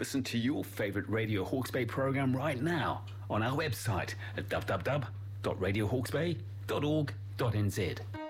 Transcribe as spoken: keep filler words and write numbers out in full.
listen to your favourite Radio Hawke's Bay programme right now on our website at w w w dot radio hawke's bay dot org dot n z.